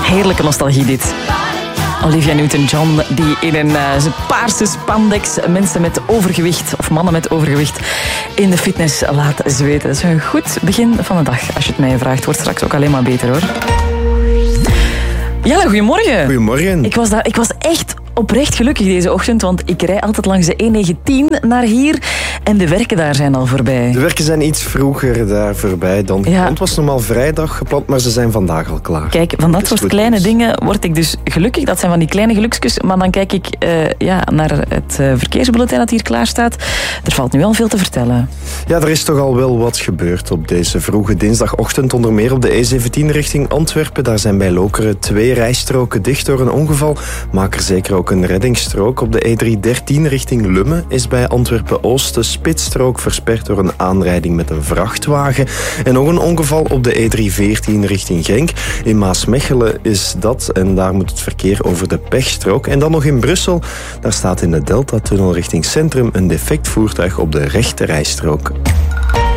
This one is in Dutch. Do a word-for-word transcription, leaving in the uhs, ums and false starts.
Heerlijke nostalgie dit. Olivia Newton-John die in een uh, paarse spandex mensen met overgewicht of mannen met overgewicht in de fitness laat zweten. Dat is een goed begin van de dag. Als je het mij vraagt, wordt straks ook alleen maar beter hoor. Jelle, goedemorgen. Goedemorgen. Ik was, daar, ik was echt oprecht gelukkig deze ochtend, want ik rij altijd langs de N negen tien naar hier en de werken daar zijn al voorbij. De werken zijn iets vroeger daar voorbij dan ja. gepland. Het was normaal vrijdag gepland, maar ze zijn vandaag al klaar. Kijk, van dat soort kleine nieuws. dingen word ik dus gelukkig. Dat zijn van die kleine gelukskus. Maar dan kijk ik uh, ja, naar het uh, verkeersbulletin dat hier klaar staat. Er valt nu al veel te vertellen. Ja, er is toch al wel wat gebeurd op deze vroege dinsdagochtend. Onder meer op de E zeventien richting Antwerpen. Daar zijn bij Lokeren twee rijstroken dicht door een ongeval. Maak er zeker ook een reddingsstrook. Op de E driehonderddertien richting Lummen is bij Antwerpen-Oost de spitsstrook versperd door een aanrijding met een vrachtwagen. En nog een ongeval op de E driehonderdveertien richting Genk. In Maasmechelen is dat en daar moet het verkeer over de pechstrook. En dan nog in Brussel. Daar staat in de Deltatunnel richting Centrum een defect voertuig op de rechte rijstrook.